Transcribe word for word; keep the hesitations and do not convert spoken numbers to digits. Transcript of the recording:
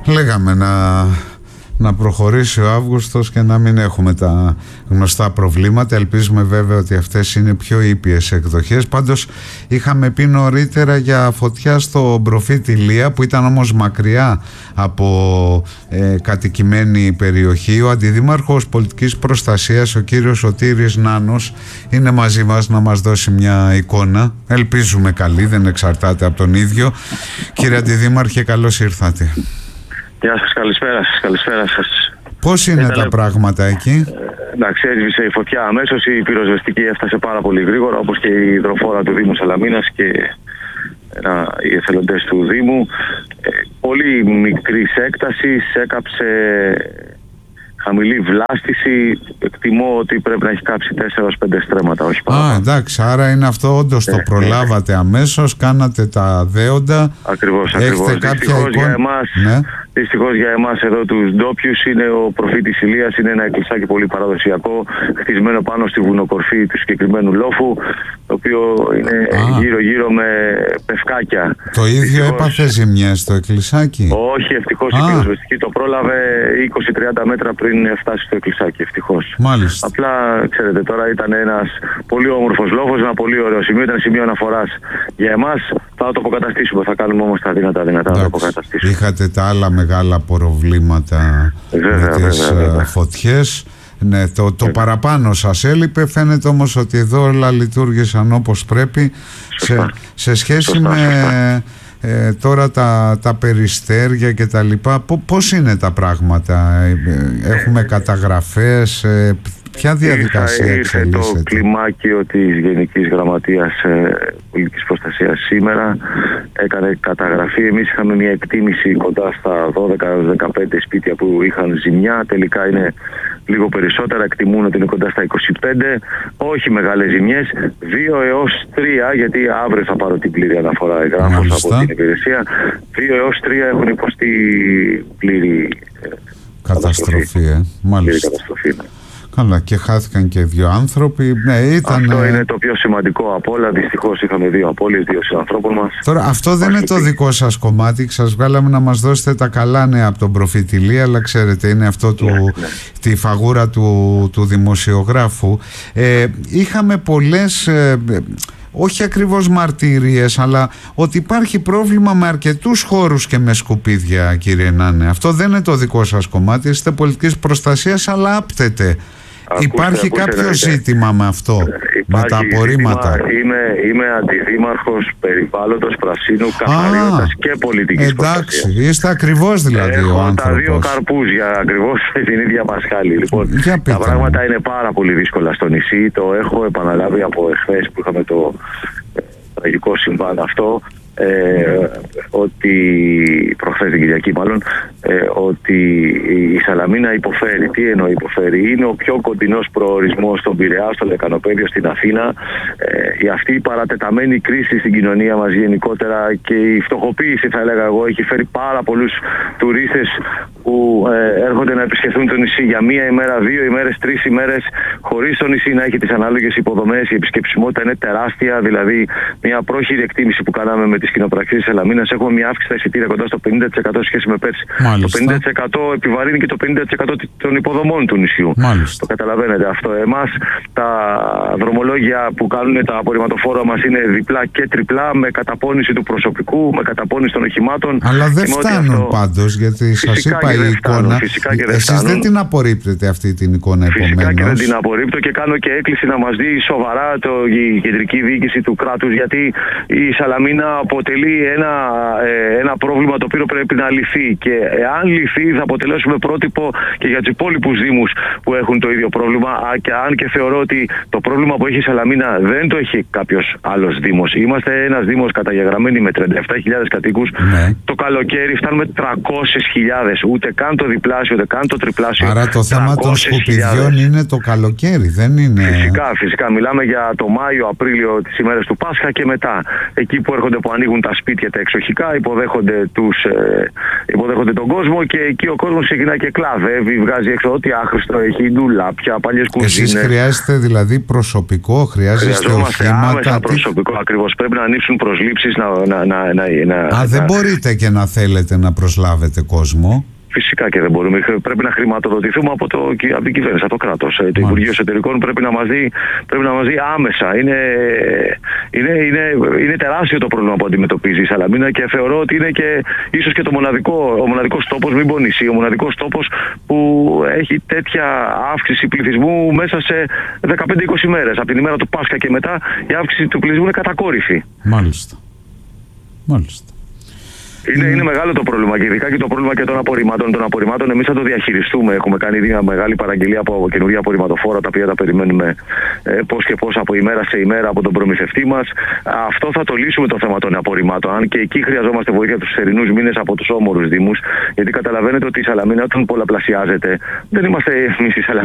Λέγαμε να, να προχωρήσει ο Αύγουστος και να μην έχουμε τα γνωστά προβλήματα. Ελπίζουμε βέβαια ότι αυτές είναι πιο ήπιες εκδοχές. Πάντως είχαμε πει νωρίτερα για φωτιά στο Μπροφίτη Λία, που ήταν όμως μακριά από ε, κατοικημένη περιοχή. Ο Αντιδήμαρχος Πολιτικής Προστασίας, ο κύριος Σωτήρης Νάνος, είναι μαζί μας να μας δώσει μια εικόνα. Ελπίζουμε καλή, δεν εξαρτάται από τον ίδιο. Κύριε Αντιδήμαρχε, καλώς ήρθατε. Γεια σας, καλησπέρα σας, καλησπέρα σας. Πώς είναι Ήτανε... τα πράγματα εκεί? Ε, εντάξει, έσβησε η φωτιά αμέσως, η πυροσβεστική έφτασε πάρα πολύ γρήγορα, όπως και η υδροφόρα του Δήμου Σαλαμίνας και ένα, οι εθελοντές του Δήμου. Ε, πολύ μικρής έκτασης, έκαψε χαμηλή βλάστηση. Εκτιμώ ότι πρέπει να έχει κάψει τέσσερα έως πέντε στρέμματα, όχι παραπάνω. Α, εντάξει, άρα είναι αυτό, όντως ε, το προλάβατε ε, αμέσως, κάνατε τα δέοντα. Ακριβώς, έχετε ακριβώς. κάποια Δυστυχώς εικόνα... για εμάς, ναι. Δυστυχώς για εμάς εδώ τους ντόπιους, είναι ο Προφήτης Ηλίας, είναι ένα εκκλησάκι πολύ παραδοσιακό, χτισμένο πάνω στη βουνοκορφή του συγκεκριμένου λόφου, το οποίο είναι γύρω-γύρω με πευκάκια. Το ίδιο ευτυχώς... έπαθε ζημιές το εκκλησάκι? Όχι, ευτυχώς η πυροσβεστική το πρόλαβε είκοσι με τριάντα μέτρα πριν φτάσει στο εκκλησάκι, ευτυχώς. Μάλιστα. Απλά, ξέρετε, τώρα ήταν ένας πολύ όμορφος λόφος, ένα πολύ ωραίο σημείο, ήταν σημείο αναφοράς για εμάς. Θα το αποκαταστήσουμε, θα κάνουμε όμως τα δυνατά δυνατά να το αποκαταστήσουμε. Είχατε τα άλλα μεγάλα προβλήματα βέβαια, με τις βέβαια, βέβαια. φωτιές. Ναι, το, το παραπάνω σας έλειπε. Φαίνεται όμως ότι εδώ όλα λειτουργήσαν όπως πρέπει. Σε, σε σχέση σωστά, με σωστά. Ε, τώρα τα, τα περιστέρια και τα λοιπά, πώς είναι τα πράγματα? Έχουμε καταγραφές? Ε, ποια διαδικασία ήρθε, ήρθε το κλιμάκιο της Γενικής Γραμματείας ε, Πολιτικής Προστασίας σήμερα, έκανε καταγραφή. Εμείς είχαμε μια εκτίμηση κοντά στα δώδεκα έως δεκαπέντε σπίτια που είχαν ζημιά. Τελικά είναι λίγο περισσότερα, εκτιμούν ότι είναι κοντά στα είκοσι πέντε. Όχι μεγάλες ζημιές, δύο έως τρία, γιατί αύριο θα πάρω την πλήρη αναφορά εγγράφος από την υπηρεσία. δύο έως τρία έχουν υποστεί πλήρη καταστροφή. καταστροφή ε. Πλήρη καταστροφή, ναι. Καλά, και χάθηκαν και δύο άνθρωποι. Ναι, ήταν... Αυτό είναι το πιο σημαντικό από όλα. Δυστυχώς είχαμε δύο απώλειες, δύο συνανθρώπων μας. Τώρα, αυτό δεν είναι το δικό σας κομμάτι. Σας βγάλαμε να μας δώσετε τα καλά νέα από τον Προφήτη Λία, αλλά ξέρετε, είναι αυτό του, ναι, ναι. τη φαγούρα του, του δημοσιογράφου. Ε, είχαμε πολλές... Ε, όχι ακριβώς μαρτυρίες, αλλά ότι υπάρχει πρόβλημα με αρκετούς χώρους και με σκουπίδια, κύριε Νάνε. Αυτό δεν είναι το δικό σας κομμάτι, είστε πολιτικής προστασίας, αλλά άπτεται. Ακούστε, υπάρχει ακούστε, κάποιο ακούστε. ζήτημα με αυτό, υπάρχει με τα απορρίμματα? Ζήτημα, είμαι, είμαι αντιδήμαρχος περιβάλλοντος, πρασίνου, καθαριότητας και πολιτικής προστασίας. Εντάξει, είστε ακριβώς δηλαδή Έχω ο άνθρωπος. τα δύο καρπούς για ακριβώς την ίδια πασχάλη. Λοιπόν, τα πράγματα είναι πάρα πολύ δύσκολα στο νησί. Το έχω επαναλάβει από εχθές που είχαμε το ε, τραγικό συμβάν αυτό. Ε, ότι προχθές την Κυριακή μάλλον ε, ότι η Σαλαμίνα υποφέρει. Τι εννοεί υποφέρει? Είναι ο πιο κοντινός προορισμός στον Πειραιά, στο Λεκανοπέδιο, στην Αθήνα. Ε, αυτή η παρατεταμένη κρίση στην κοινωνία μας γενικότερα και η φτωχοποίηση, θα έλεγα εγώ, έχει φέρει πάρα πολλούς τουρίστες που ε, έρχονται να επισκεφθούν το νησί για μία ημέρα, δύο ημέρες, τρεις ημέρες, χωρίς το νησί να έχει τις ανάλογες υποδομές. Η επισκεψιμότητα είναι τεράστια, δηλαδή μια πρόχειρη εκτίμηση που κάναμε με τις κοινοπραξίες της Σαλαμίνας, έχουμε μια αύξηση στα εισιτήρια κοντά στο πενήντα τοις εκατό σχέση με πέρσι. Μάλιστα. Το πενήντα τοις εκατό επιβαρύνει και το πενήντα τοις εκατό των υποδομών του νησιού. Μάλιστα. Το καταλαβαίνετε αυτό. Εμάς τα δρομολόγια που κάνουν τα απορριμματοφόρα μας είναι διπλά και τριπλά, με καταπώνηση του προσωπικού, με καταπώνηση των οχημάτων. Αλλά δεν φτάνουν αυτό... πάντως, γιατί σας είπα η εικόνα. Εσείς δεν την απορρίπτετε αυτή την εικόνα, επομένως? Φυσικά και δεν την απορρίπτω και κάνω και έκκληση να μας δει σοβαρά το, η κεντρική διοίκηση του κράτους, γιατί η Σαλαμίνα αποτελεί ένα, ε, ένα πρόβλημα το οποίο πρέπει να λυθεί, και εάν λυθεί θα αποτελέσουμε πρότυπο και για τους υπόλοιπους δήμους που έχουν το ίδιο πρόβλημα. Και αν και θεωρώ ότι το πρόβλημα που έχει η Σαλαμίνα δεν το έχει κάποιος άλλος δήμος. Είμαστε ένας δήμος καταγεγραμμένοι με τριάντα επτά χιλιάδες κατοίκους. Ναι. Το καλοκαίρι φτάνουμε τριακόσιες χιλιάδες, ούτε καν το διπλάσιο, ούτε καν το τριπλάσιο. Άρα το θέμα των σκουπιδιών είναι το καλοκαίρι, δεν είναι? Φυσικά, φυσικά. Μιλάμε για το Μάιο, Απρίλιο, τις ημέρες του Πάσχα και μετά. Εκεί που έρχονται, που ανοίγουν τα σπίτια τα εξοχικά, υποδέχονται, τους, ε, υποδέχονται τον τον κόσμο και εκεί ο κόσμος ξεκινάει και κλαβεύει, βγάζει έξω ό,τι άχρηστο έχει, ντουλάπια, παλιές κουζίνες. Εσείς χρειάζεται δηλαδή προσωπικό, χρειάζεστε οχήματα? Άμεσα προσωπικό, ακριβώς. Πρέπει να ανοίξουν προσλήψεις. Να, να, να, να, να, Α, δεν να... μπορείτε και να θέλετε να προσλάβετε κόσμο? Φυσικά και δεν μπορούμε. Πρέπει να χρηματοδοτηθούμε από, το, από την κυβέρνηση, από το κράτος. Το Υπουργείο Εσωτερικών πρέπει να μας δει, πρέπει να μας δει άμεσα. Είναι, είναι, είναι, είναι τεράστιο το πρόβλημα που αντιμετωπίζει η Σαλαμίνα και θεωρώ ότι είναι και ίσως και το μοναδικό, ο μοναδικός τόπος, μην πω νησί, ο μοναδικός τόπος που έχει τέτοια αύξηση πληθυσμού μέσα σε δεκαπέντε είκοσι μέρες. Από την ημέρα του Πάσχα και μετά η αύξηση του πληθυσμού είναι κατακόρυφη. Μάλιστα. Μάλιστα. Είναι, είναι μεγάλο το πρόβλημα και ειδικά και το πρόβλημα και των απορριμμάτων. Των απορριμμάτων εμείς θα το διαχειριστούμε. Έχουμε κάνει μια μεγάλη παραγγελία από καινούργια απορριμματοφόρα τα οποία τα περιμένουμε ε, πώς και πώς από ημέρα σε ημέρα από τον προμηθευτή μας. Αυτό θα το λύσουμε το θέμα των απορριμμάτων. Αν και εκεί χρειαζόμαστε βοήθεια τους θερινούς μήνες από τους όμορους δήμους. Γιατί καταλαβαίνετε ότι η Σαλαμίνα όταν πολλαπλασιάζεται, δεν είμαστε εμείς η Σαλαμίνα.